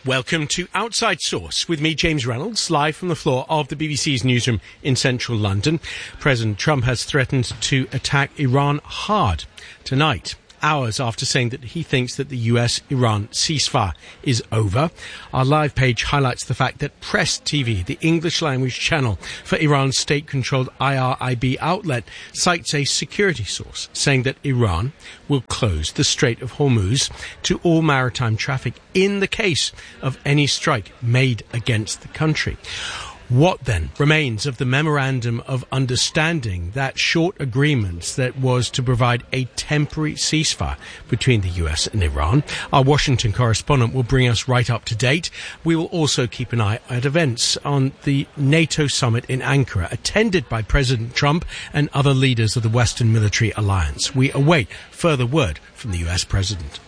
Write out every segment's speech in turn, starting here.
Welcome to Outside Source with me, James Reynolds, live from the floor of the BBC's newsroom in central London. President Trump has threatened to attack Iran hard tonight, hours after saying that he thinks that the US-Iran ceasefire is over. Our live page highlights the fact that Press TV, the English-language channel for Iran's state-controlled IRIB outlet, cites a security source saying that Iran will close the Strait of Hormuz to all maritime traffic in the case of any strike made against the country. What then remains of the Memorandum of Understanding, that short agreement that was to provide a temporary ceasefire between the US and Iran? Our Washington correspondent will bring us right up to date. We will also keep an eye at events on the NATO summit in Ankara, attended by President Trump and other leaders of the Western Military Alliance. We await further word from the US President.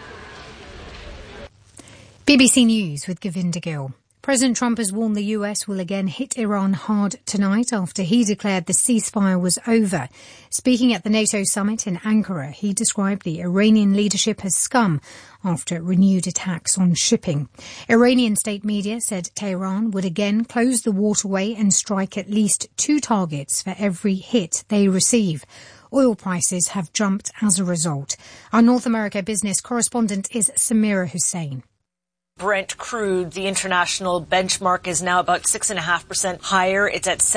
BBC News with Govinda Gill. President Trump has warned the US will again hit Iran hard tonight after he declared the ceasefire was over. Speaking at the NATO summit in Ankara, he described the Iranian leadership as scum after renewed attacks on shipping. Iranian state media said Tehran would again close the waterway and strike at least 2 targets for every hit they receive. Oil prices have jumped as a result. Our North America business correspondent is Samira Hussain. Brent crude, the international benchmark, is now about 6.5% higher. It's at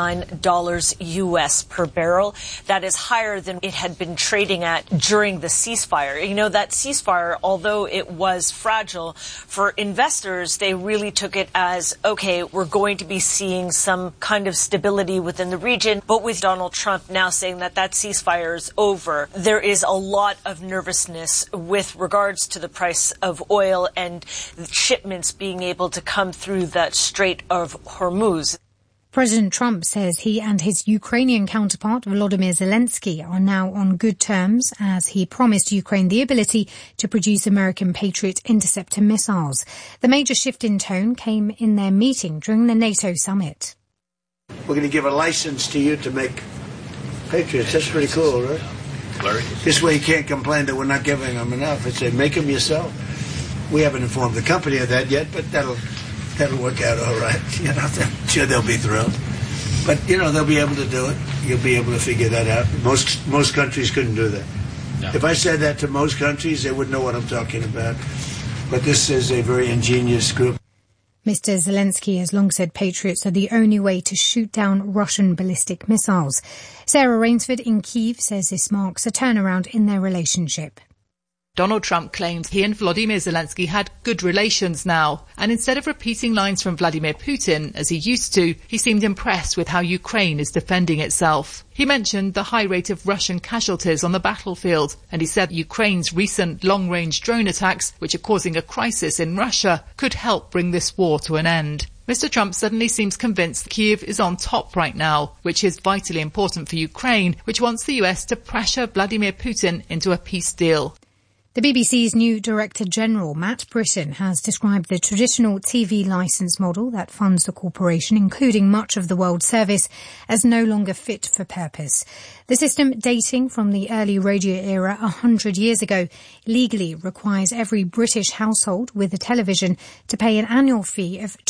$79 US per barrel. That is higher than it had been trading at during the ceasefire. You know, that ceasefire, although it was fragile, for investors, they really took it as, okay, we're going to be seeing some kind of stability within the region. But with Donald Trump now saying that that ceasefire is over, there is a lot of nervousness with regards to the price of oil and shipments being able to come through that Strait of Hormuz. President Trump says he and his Ukrainian counterpart, Volodymyr Zelensky, are now on good terms as he promised Ukraine the ability to produce American Patriot interceptor missiles. The major shift in tone came in their meeting during the NATO summit. We're going to give a license to you to make Patriots. That's pretty cool, right? Larry. This way you can't complain that we're not giving them enough. It's say, make them yourself. We haven't informed the company of that yet, but that'll work out all right. You know, I'm sure they'll be thrilled. But, you know, they'll be able to do it. You'll be able to figure that out. Most countries couldn't do that. No. If I said that to most countries, they wouldn't know what I'm talking about. But this is a very ingenious group. Mr. Zelensky has long said Patriots are the only way to shoot down Russian ballistic missiles. Sarah Rainsford in Kyiv says this marks a turnaround in their relationship. Donald Trump claims he and Volodymyr Zelensky had good relations now, and instead of repeating lines from Vladimir Putin, as he used to, he seemed impressed with how Ukraine is defending itself. He mentioned the high rate of Russian casualties on the battlefield, and he said Ukraine's recent long-range drone attacks, which are causing a crisis in Russia, could help bring this war to an end. Mr. Trump suddenly seems convinced Kyiv is on top right now, which is vitally important for Ukraine, which wants the US to pressure Vladimir Putin into a peace deal. The BBC's new Director General, Matt Britton, has described the traditional TV licence model that funds the corporation, including much of the World Service, as no longer fit for purpose. The system, dating from the early radio era 100 years ago, legally requires every British household with a television to pay an annual fee of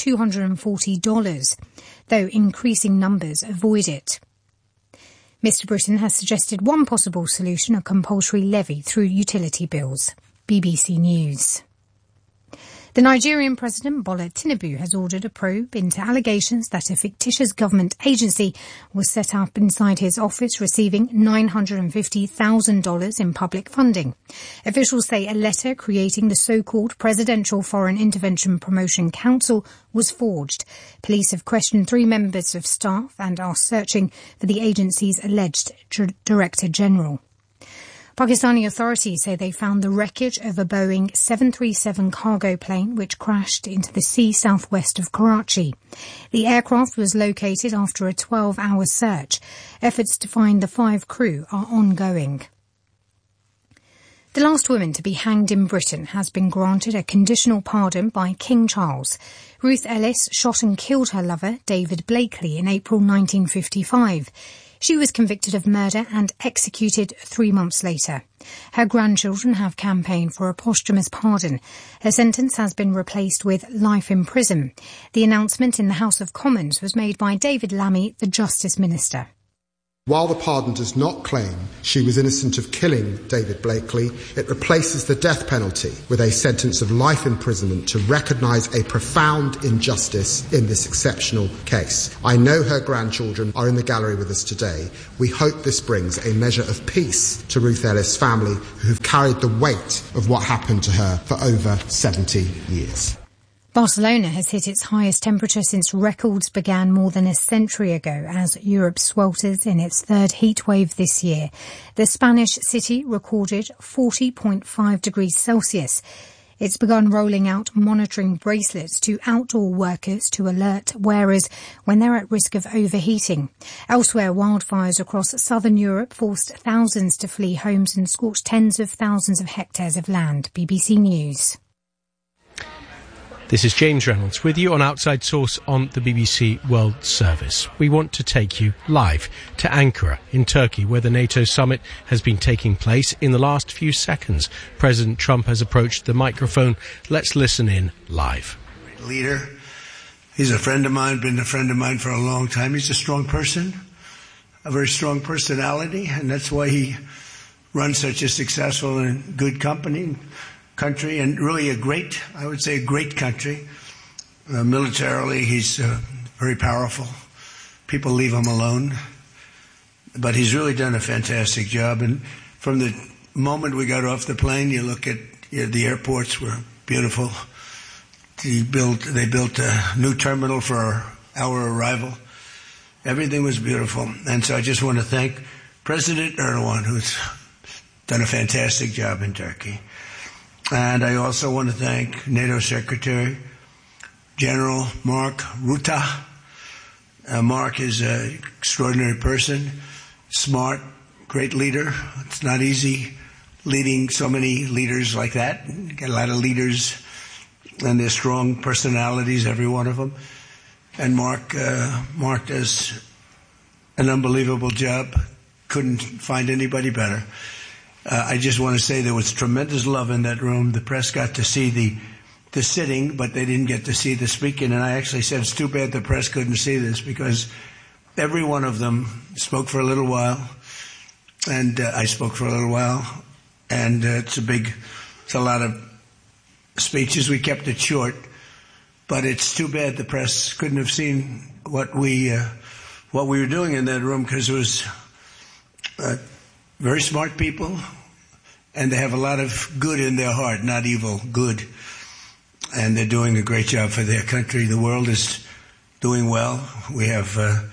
$240, though increasing numbers avoid it. Mr. Britton has suggested one possible solution, a compulsory levy through utility bills. BBC News. The Nigerian President Bola Tinubu has ordered a probe into allegations that a fictitious government agency was set up inside his office, receiving $950,000 in public funding. Officials say a letter creating the so-called Presidential Foreign Intervention Promotion Council was forged. Police have questioned 3 members of staff and are searching for the agency's alleged Director General. Pakistani authorities say they found the wreckage of a Boeing 737 cargo plane which crashed into the sea southwest of Karachi. The aircraft was located after a 12-hour search. Efforts to find the 5 crew are ongoing. The last woman to be hanged in Britain has been granted a conditional pardon by King Charles. Ruth Ellis shot and killed her lover, David Blakely, in April 1955. She was convicted of murder and executed 3 months later. Her grandchildren have campaigned for a posthumous pardon. Her sentence has been replaced with life in prison. The announcement in the House of Commons was made by David Lammy, the Justice Minister. While the pardon does not claim she was innocent of killing David Blakely, it replaces the death penalty with a sentence of life imprisonment to recognise a profound injustice in this exceptional case. I know her grandchildren are in the gallery with us today. We hope this brings a measure of peace to Ruth Ellis' family, who have carried the weight of what happened to her for over 70 years. Barcelona has hit its highest temperature since records began more than a century ago as Europe swelters in its third heat wave this year. The Spanish city recorded 40.5 degrees Celsius. It's begun rolling out monitoring bracelets to outdoor workers to alert wearers when they're at risk of overheating. Elsewhere, wildfires across southern Europe forced thousands to flee homes and scorched tens of thousands of hectares of land. BBC News. This is James Reynolds with you on Outside Source on the BBC World Service. We want to take you live to Ankara in Turkey, where the NATO summit has been taking place. In the last few seconds, President Trump has approached the microphone. Let's listen in live. Leader. He's a friend of mine, been a friend of mine for a long time. He's a strong person, a very strong personality, and that's why he runs such a successful and good country, and really a great country. Militarily, he's very powerful. People leave him alone. But he's really done a fantastic job. And from the moment we got off the plane, you look at the airports were beautiful. They built a new terminal for our arrival. Everything was beautiful. And so I just want to thank President Erdogan, who's done a fantastic job in Turkey. And I also want to thank NATO Secretary General Mark Rutte. Mark is an extraordinary person, smart, great leader. It's not easy leading so many leaders like that. You get a lot of leaders, and they're strong personalities, every one of them. And Mark does an unbelievable job. Couldn't find anybody better. I just want to say there was tremendous love in that room. The press got to see the sitting, but they didn't get to see the speaking. And I actually said, it's too bad the press couldn't see this, because every one of them spoke for a little while, and I spoke for a little while. And it's a lot of speeches. We kept it short, but it's too bad the press couldn't have seen what we were doing in that room, because it was very smart people, and they have a lot of good in their heart, not evil, good. And they're doing a great job for their country. The world is doing well. We have,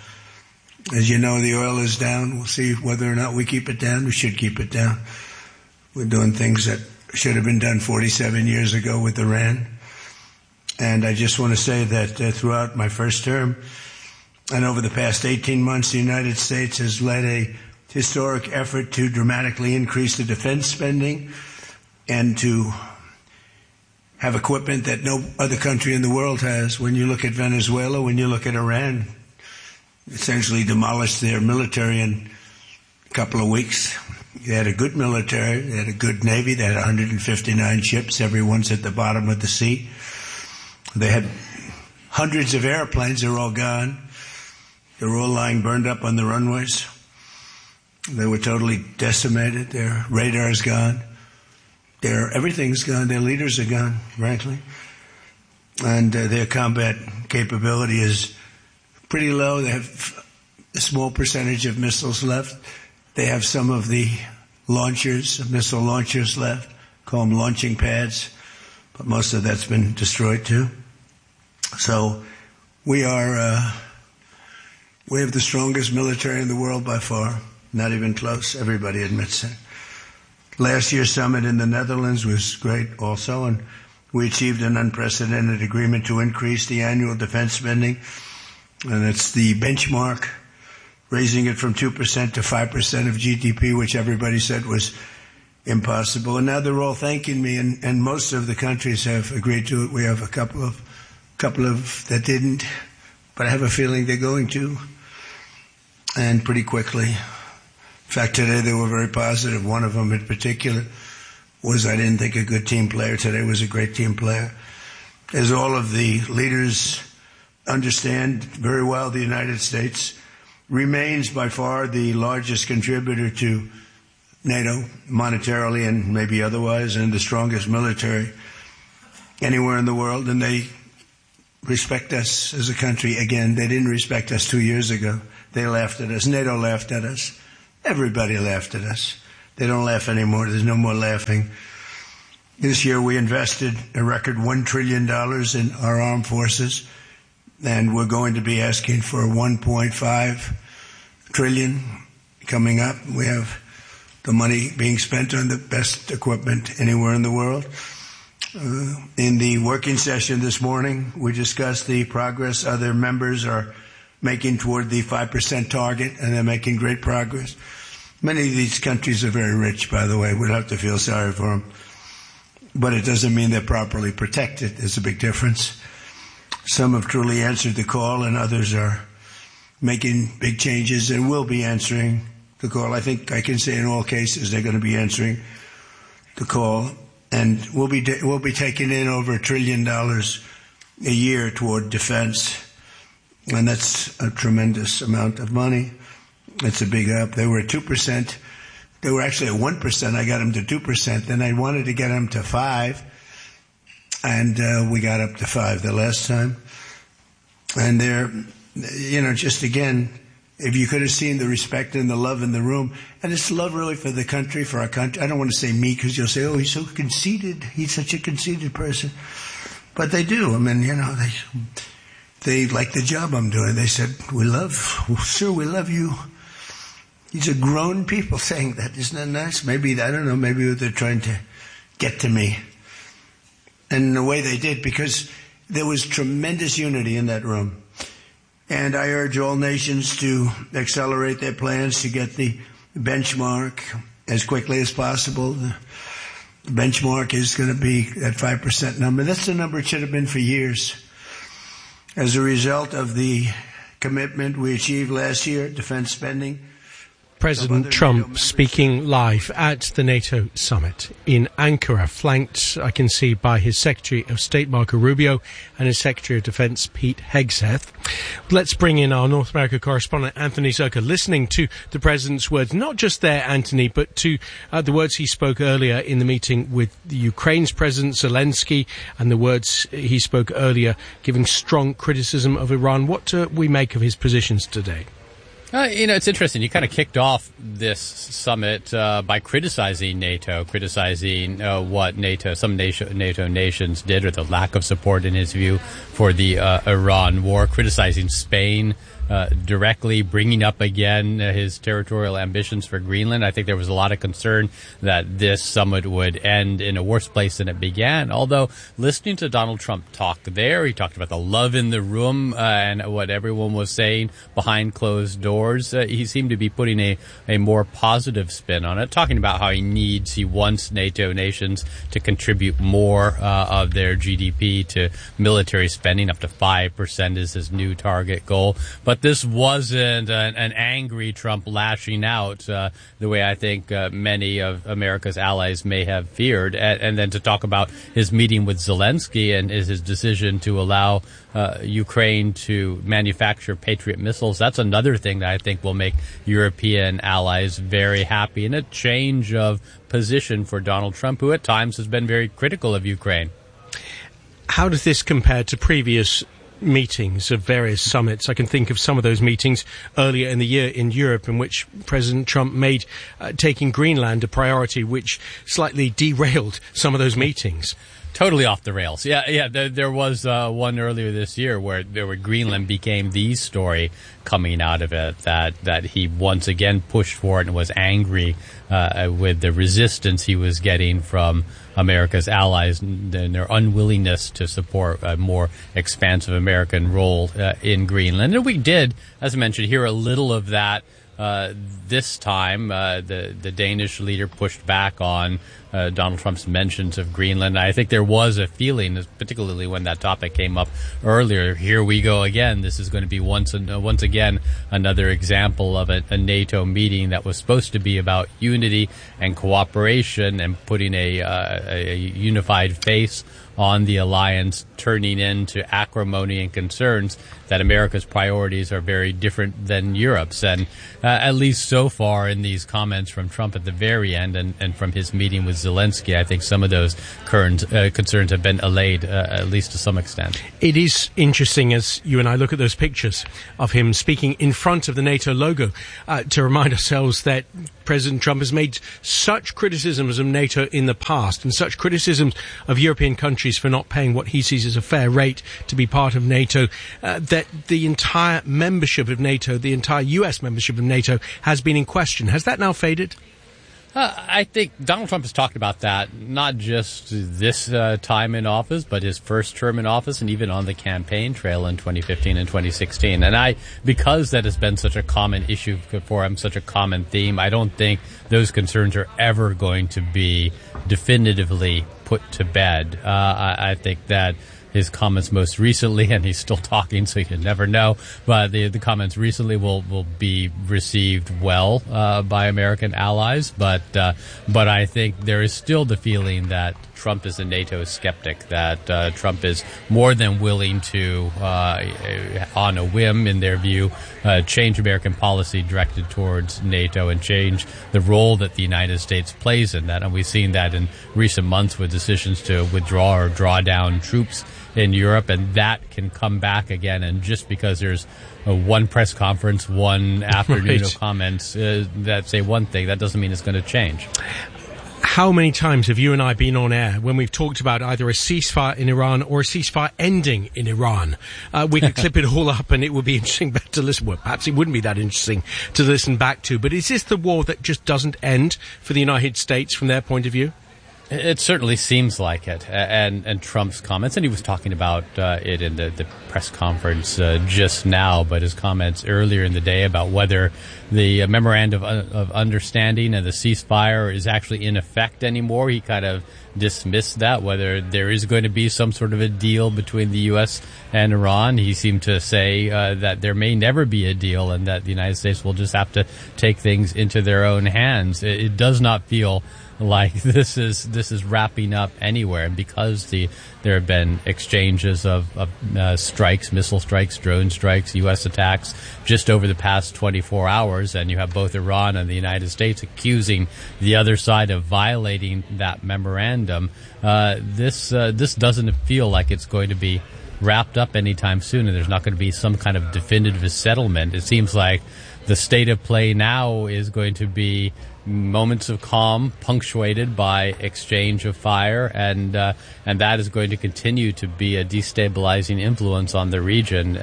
as you know, the oil is down. We'll see whether or not we keep it down. We should keep it down. We're doing things that should have been done 47 years ago with Iran. And I just want to say that throughout my first term and over the past 18 months, the United States has led a historic effort to dramatically increase the defense spending and to have equipment that no other country in the world has. When you look at Venezuela, when you look at Iran, essentially demolished their military in a couple of weeks. They had a good military, they had a good navy, they had 159 ships, everyone's at the bottom of the sea. They had hundreds of airplanes, they're all gone. They're all lying burned up on the runways. They were totally decimated. Their radar's gone. Everything's gone. Their leaders are gone, frankly. And their combat capability is pretty low. They have a small percentage of missiles left. They have some of the missile launchers left, call them launching pads, but most of that's been destroyed too. So we have the strongest military in the world by far. Not even close. Everybody admits it. Last year's summit in the Netherlands was great also, and we achieved an unprecedented agreement to increase the annual defense spending, and it's the benchmark, raising it from 2% to 5% of GDP, which everybody said was impossible. And now they're all thanking me, and most of the countries have agreed to it. We have a couple of that didn't, but I have a feeling they're going to, and pretty quickly. In fact, today they were very positive. One of them in particular was, I didn't think a good team player. Today was a great team player. As all of the leaders understand very well, the United States remains by far the largest contributor to NATO, monetarily and maybe otherwise, and the strongest military anywhere in the world. And they respect us as a country. Again, they didn't respect us 2 years ago. They laughed at us. NATO laughed at us. Everybody laughed at us. They don't laugh anymore. There's no more laughing. This year we invested a record $1 trillion in our armed forces, and we're going to be asking for $1.5 trillion coming up. We have the money being spent on the best equipment anywhere in the world. In the working session this morning, we discussed the progress other members are making toward the 5% target, and they're making great progress. Many of these countries are very rich, by the way. We don't have to feel sorry for them. But it doesn't mean they're properly protected. There's a big difference. Some have truly answered the call, and others are making big changes and will be answering the call. I think I can say in all cases they're going to be answering the call. And we'll be taking in over $1 trillion a year toward defense. And that's a tremendous amount of money. It's a big up. They were at 2%. They were actually at 1%. I got them to 2%. Then I wanted to get them to 5%. And we got up to 5% the last time. And they're, just again, if you could have seen the respect and the love in the room, and it's love really for the country, for our country. I don't want to say me because you'll say, oh, he's so conceited. He's such a conceited person. But they do. I mean, they like the job I'm doing. They said, sir, we love you. These are grown people saying that. Isn't that nice? Maybe, I don't know, maybe they're trying to get to me. And in a way they did, because there was tremendous unity in that room. And I urge all nations to accelerate their plans to get the benchmark as quickly as possible. The benchmark is going to be that 5% number. That's the number it should have been for years. As a result of the commitment we achieved last year, defense spending. President Trump speaking live at the NATO summit in Ankara, flanked, I can see, by his Secretary of State, Marco Rubio, and his Secretary of Defense, Pete Hegseth. Let's bring in our North America correspondent, Anthony Zerka, listening to the President's words, not just there, Anthony, but to the words he spoke earlier in the meeting with the Ukraine's President Zelensky, and the words he spoke earlier giving strong criticism of Iran. What do we make of his positions today? It's interesting. You kind of kicked off this summit by criticizing NATO, criticizing what some NATO nations did, or the lack of support, in his view, for the Iran war, criticizing Spain directly, bringing up again his territorial ambitions for Greenland. I think there was a lot of concern that this summit would end in a worse place than it began. Although, listening to Donald Trump talk there, he talked about the love in the room and what everyone was saying behind closed doors. He seemed to be putting a more positive spin on it, talking about how he wants NATO nations to contribute more of their GDP to military spending. Up to 5% is his new target goal. But this wasn't an angry Trump lashing out the way I think many of America's allies may have feared. And then to talk about his meeting with Zelensky and his decision to allow Ukraine to manufacture Patriot missiles, that's another thing that I think will make European allies very happy, and a change of position for Donald Trump, who at times has been very critical of Ukraine. How does this compare to previous meetings of various summits? I can think of some of those meetings earlier in the year in Europe in which President Trump made taking Greenland a priority, which slightly derailed some of those meetings. Totally off the rails. Yeah. There was one earlier this year where Greenland became the story coming out of it, that he once again pushed for it and was angry with the resistance he was getting from America's allies and their unwillingness to support a more expansive American role in Greenland. And we did, as I mentioned, hear a little of that This time, the Danish leader pushed back on Donald Trump's mentions of Greenland. I think there was a feeling, particularly when that topic came up earlier, here we go again. This is going to be once again another example of a NATO meeting that was supposed to be about unity and cooperation and putting a unified face on the alliance, turning into acrimony and concerns that America's priorities are very different than Europe's. And at least so far in these comments from Trump at the very end and from his meeting with Zelensky, I think some of those concerns have been allayed, at least to some extent. It is interesting as you and I look at those pictures of him speaking in front of the NATO logo to remind ourselves that President Trump has made such criticisms of NATO in the past and such criticisms of European countries for not paying what he sees as a fair rate to be part of NATO, that the entire membership of NATO, the entire US membership of NATO has been in question. Has that now faded? I think Donald Trump has talked about that, not just this time in office, but his first term in office and even on the campaign trail in 2015 and 2016. And because that has been such a common issue for him, such a common theme, I don't think those concerns are ever going to be definitively put to bed. I think that his comments most recently, and he's still talking, so you never know, but the comments recently will be received well by American allies. But I think there is still the feeling that Trump is a NATO skeptic, that Trump is more than willing to, on a whim, in their view, change American policy directed towards NATO and change the role that the United States plays in that. And we've seen that in recent months with decisions to withdraw or draw down troops in Europe, and that can come back again. And just because there's one press conference, one afternoon of comments that say one thing, that doesn't mean it's going to change. How many times have you and I been on air when we've talked about either a ceasefire in Iran or a ceasefire ending in Iran? We could clip it all up and it would be interesting to listen. Well, perhaps it wouldn't be that interesting to listen back to. But is this the war that just doesn't end for the United States from their point of view? It certainly seems like it, and Trump's comments, and he was talking about it in the press conference just now, but his comments earlier in the day about whether the memorandum of understanding and the ceasefire is actually in effect anymore. He kind of dismissed that, whether there is going to be some sort of a deal between the U.S. and Iran. He seemed to say that there may never be a deal and that the United States will just have to take things into their own hands. It does not feel like this is wrapping up anywhere, and because there have been exchanges of strikes, missile strikes, drone strikes, U.S. attacks just over the past 24 hours, and you have both Iran and the United States accusing the other side of violating that memorandum. This doesn't feel like it's going to be wrapped up anytime soon, and there's not going to be some kind of definitive settlement. It seems like the state of play now is going to be moments of calm punctuated by exchange of fire, and that is going to continue to be a destabilizing influence on the region,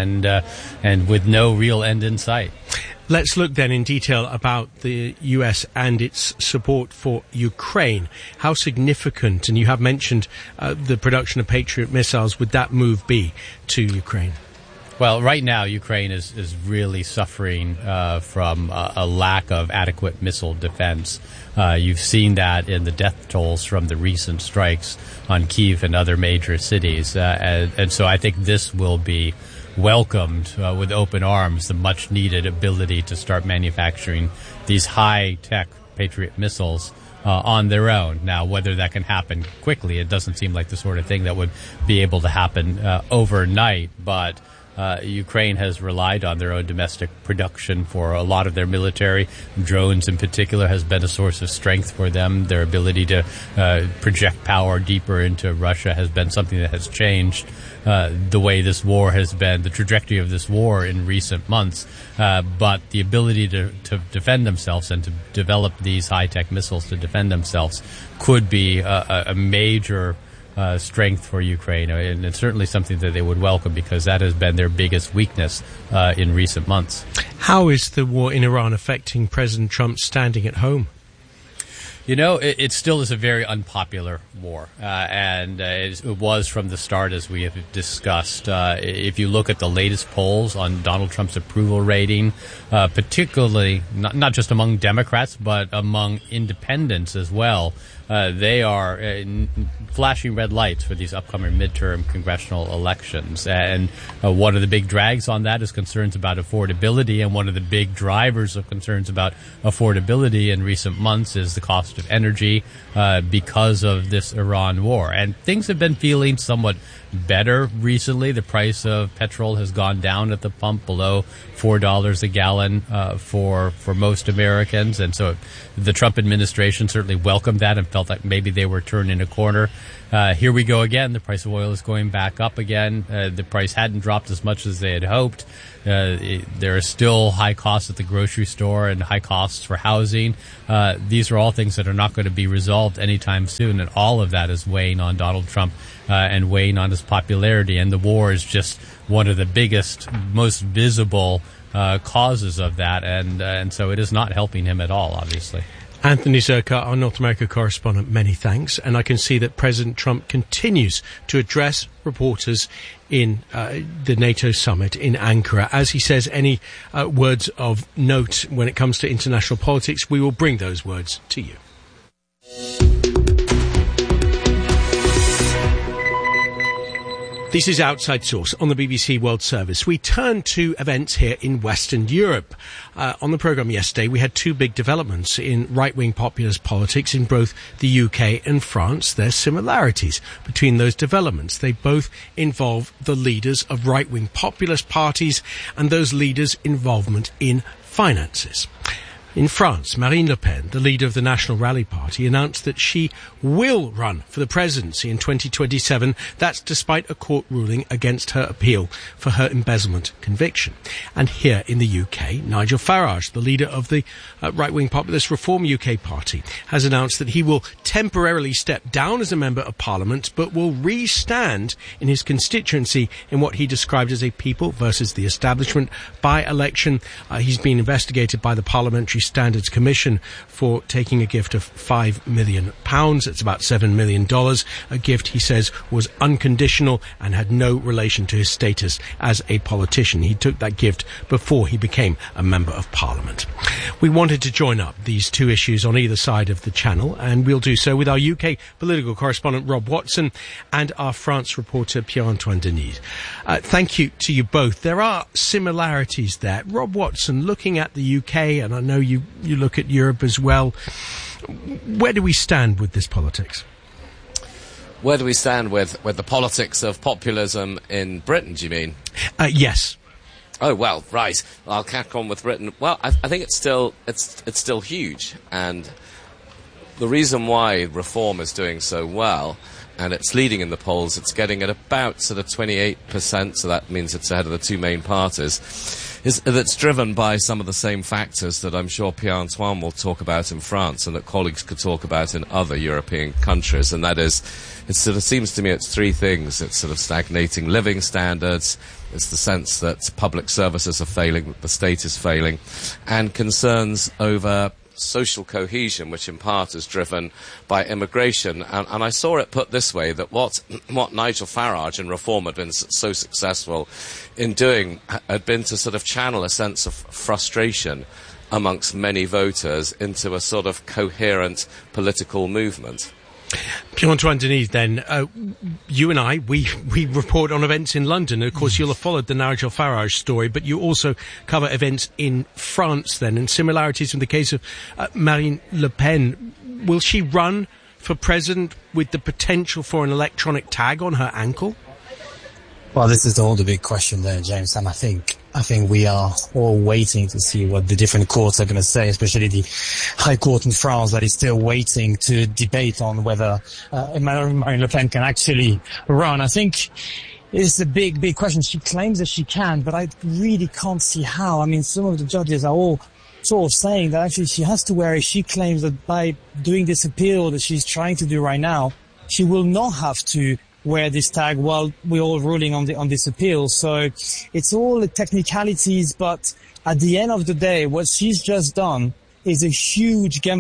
and with no real end in sight. Let's look then in detail about the US and its support for Ukraine. How significant, and you have mentioned the production of Patriot missiles, would that move be to Ukraine? Well, right now, Ukraine is really suffering from a lack of adequate missile defense. You've seen that in the death tolls from the recent strikes on Kyiv and other major cities. And so I think this will be welcomed with open arms, the much-needed ability to start manufacturing these high-tech Patriot missiles on their own. Now, whether that can happen quickly, it doesn't seem like the sort of thing that would be able to happen overnight, but Ukraine has relied on their own domestic production for a lot of their military. Drones in particular has been a source of strength for them. Their ability to project power deeper into Russia has been something that has changed the way this war has been, the trajectory of this war in recent months. But the ability to defend themselves and to develop these high-tech missiles to defend themselves could be a major strength for Ukraine, and it's certainly something that they would welcome because that has been their biggest weakness in recent months. How is the war in Iran affecting President Trump's standing at home? It still is a very unpopular war, and it was from the start, as we have discussed. If you look at the latest polls on Donald Trump's approval rating, particularly not just among Democrats, but among independents as well, they are flashing red lights for these upcoming midterm congressional elections. And one of the big drags on that is concerns about affordability, and one of the big drivers of concerns about affordability in recent months is the cost of energy because of this Iran war. And things have been feeling somewhat better recently. The price of petrol has gone down at the pump below $4 a gallon for most Americans. And so the Trump administration certainly welcomed that and felt like maybe they were turning a corner. Here we go again. The price of oil is going back up again. The price hadn't dropped as much as they had hoped. There are still high costs at the grocery store and high costs for housing. These are all things that are not going to be resolved anytime soon, and all of that is weighing on Donald Trump and weighing on his popularity. And the war is just one of the biggest, most visible causes of that, and so it is not helping him at all, obviously. Anthony Zerka, our North America correspondent, many thanks. And I can see that President Trump continues to address reporters in the NATO summit in Ankara. As he says any words of note when it comes to international politics, we will bring those words to you. This is Outside Source on the BBC World Service. We turn to events here in Western Europe. On the programme yesterday, we had two big developments in right-wing populist politics in both the UK and France. There's similarities between those developments. They both involve the leaders of right-wing populist parties and those leaders' involvement in finances. In France, Marine Le Pen, the leader of the National Rally Party, announced that she will run for the presidency in 2027. That's despite a court ruling against her appeal for her embezzlement conviction. And here in the UK, Nigel Farage, the leader of the right-wing populist Reform UK party, has announced that he will temporarily step down as a member of Parliament, but will re-stand in his constituency in what he described as a people versus the establishment by-election. He's been investigated by the Parliamentary Standards Commission for taking a gift of £5 million. It's about $7 million. A gift, he says, was unconditional and had no relation to his status as a politician. He took that gift before he became a member of Parliament. We wanted to join up these two issues on either side of the channel, and we'll do so with our UK political correspondent Rob Watson and our France reporter Pierre-Antoine Denis. Thank you to you both. There are similarities there. Rob Watson, looking at the UK, and I know you look at Europe as well, where do we stand with this politics? Where do we stand with the politics of populism in Britain, do you mean? Yes. Oh, well, right. I'll crack on with Britain. Well, I think it's still huge. And the reason why Reform is doing so well, and it's leading in the polls, it's getting at about sort of 28%, so that means it's ahead of the two main parties, is that it's driven by some of the same factors that I'm sure Pierre-Antoine will talk about in France and that colleagues could talk about in other European countries, and that is, it sort of seems to me it's three things. It's sort of stagnating living standards, it's the sense that public services are failing, that the state is failing, and concerns over social cohesion, which in part is driven by immigration. And I saw it put this way, that what Nigel Farage and Reform had been so successful in doing had been to sort of channel a sense of frustration amongst many voters into a sort of coherent political movement. Pierre-Antoine Denis, then, you and I, we report on events in London. Of course, you'll have followed the Nigel Farage story, but you also cover events in France, then, and similarities in the case of Marine Le Pen. Will she run for president with the potential for an electronic tag on her ankle? Well, this is the big question there, James, and I think we are all waiting to see what the different courts are going to say, especially the High Court in France that is still waiting to debate on whether Marine Le Pen can actually run. I think it's a big question. She claims that she can, but I really can't see how. I mean, some of the judges are all sort of saying that actually she has to wear it. She claims that by doing this appeal that she's trying to do right now, she will not have to wear this tag while we're all ruling on this appeal. So it's all the technicalities, but at the end of the day, what she's just done is a huge gamble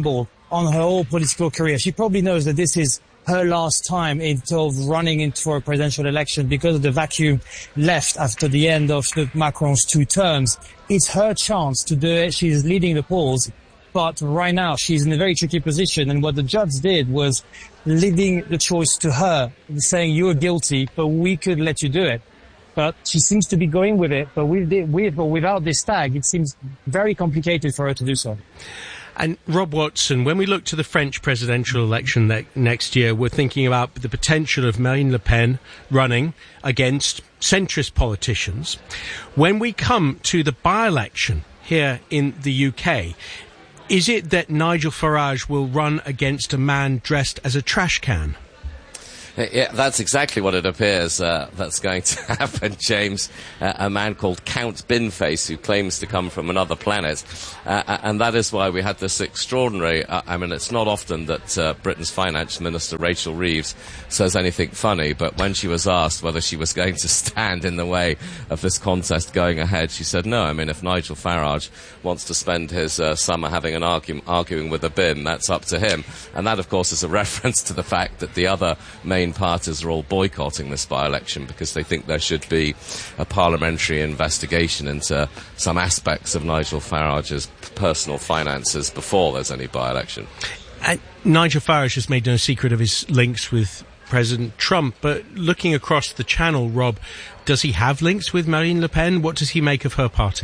on her whole political career. She probably knows that this is her last time in sort of running for a presidential election because of the vacuum left after the end of Macron's 2 terms. It's her chance to do it. She's leading the polls, but right now she's in a very tricky position. And what the judge did was leaving the choice to her, saying you're guilty, but we could let you do it. But she seems to be going with it. But with or without this tag, it seems very complicated for her to do so. And Rob Watson, when we look to the French presidential election next year, we're thinking about the potential of Marine Le Pen running against centrist politicians. When we come to the by-election here in the UK, is it that Nigel Farage will run against a man dressed as a trash can? Yeah, that's exactly what it appears that's going to happen, James. A man called Count Binface, who claims to come from another planet. And that is why we had this extraordinary... I mean, it's not often that Britain's Finance Minister, Rachel Reeves, says anything funny, but when she was asked whether she was going to stand in the way of this contest going ahead, she said no. I mean, if Nigel Farage wants to spend his summer having an arguing with a bin, that's up to him. And that, of course, is a reference to the fact that the other main parties are all boycotting this by-election because they think there should be a parliamentary investigation into some aspects of Nigel Farage's personal finances before there's any by-election. Nigel Farage has made no secret of his links with President Trump, but looking across the channel, Rob, does he have links with Marine Le Pen? What does he make of her party?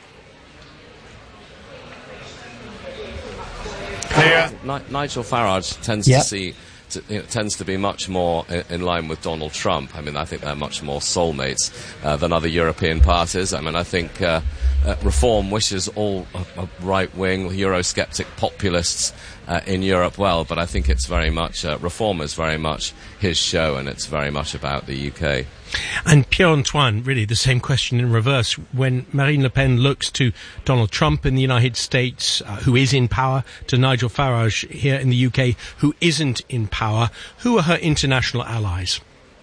Nigel Farage tends to be much more in line with Donald Trump. I mean, I think they're much more soulmates than other European parties. I mean, I think Reform wishes all right-wing, Eurosceptic populists in Europe well, but I think it's very much, Reform is very much his show, and it's very much about the UK. And Pierre-Antoine, really the same question in reverse. When Marine Le Pen looks to Donald Trump in the United States, who is in power, to Nigel Farage here in the UK, who isn't in power, who are her international allies?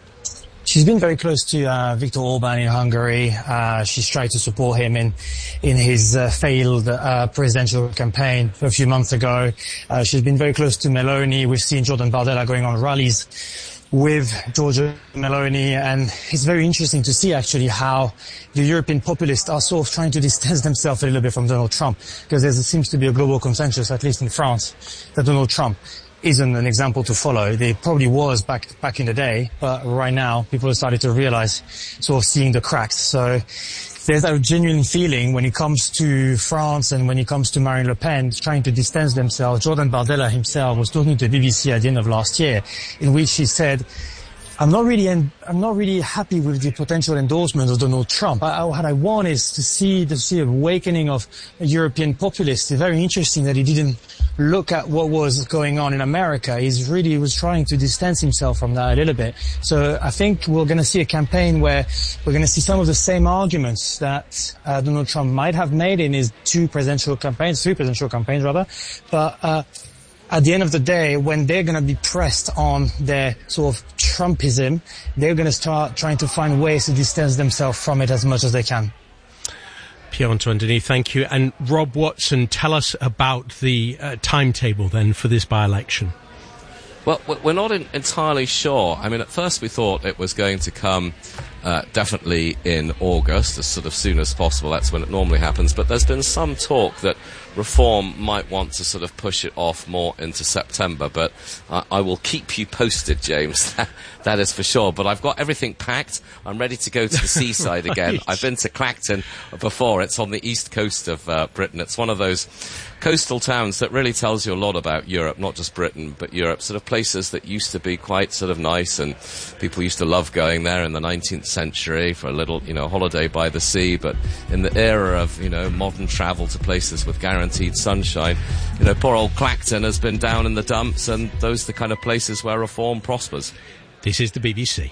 She's been very close to Viktor Orban in Hungary. She's tried to support him in his failed presidential campaign a few months ago. She's been very close to Meloni. We've seen Jordan Bardella going on rallies with Giorgia Meloni, and it's very interesting to see actually how the European populists are sort of trying to distance themselves a little bit from Donald Trump, because there seems to be a global consensus, at least in France, that Donald Trump isn't an example to follow. There probably was back in the day, but right now people have started to realize, sort of seeing the cracks. So there's a genuine feeling when it comes to France and when it comes to Marine Le Pen trying to distance themselves. Jordan Bardella himself was talking to the BBC at the end of last year, in which he said, I'm not really happy with the potential endorsement of Donald Trump. What I want is to see the awakening of European populists. It's very interesting that he didn't look at what was going on in America. He was trying to distance himself from that a little bit. So I think we're going to see a campaign where we're going to see some of the same arguments that Donald Trump might have made in his three presidential campaigns rather. But at the end of the day, when they're going to be pressed on their sort of Trumpism, they're going to start trying to find ways to distance themselves from it as much as they can. Pierre-Antoine Denis, thank you. And Rob Watson, tell us about the timetable then for this by-election. Well, we're not entirely sure. I mean, at first we thought it was going to come definitely in August, as sort of soon as possible. That's when it normally happens. But there's been some talk that Reform might want to sort of push it off more into September. But I will keep you posted, James. That is for sure. But I've got everything packed. I'm ready to go to the seaside again. Right. I've been to Clacton before. It's on the east coast of Britain. It's one of those coastal towns that really tells you a lot about Europe, not just Britain, but Europe. Sort of places that used to be quite sort of nice, and people used to love going there in the 19th century for a little, holiday by the sea. But in the era of, modern travel to places with guaranteed sunshine, poor old Clacton has been down in the dumps, and those are the kind of places where Reform prospers. This is the BBC.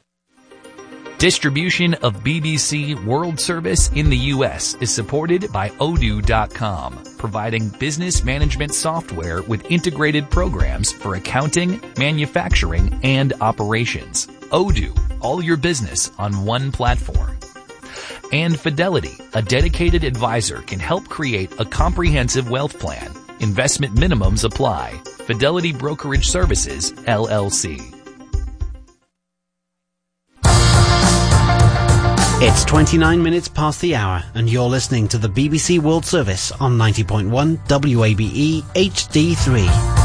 Distribution of BBC World Service in the U.S. is supported by Odoo.com, providing business management software with integrated programs for accounting, manufacturing, and operations. Odoo, all your business on one platform. And Fidelity, a dedicated advisor, can help create a comprehensive wealth plan. Investment minimums apply. Fidelity Brokerage Services, LLC. It's 29 minutes past the hour, and you're listening to the BBC World Service on 90.1 WABE HD3.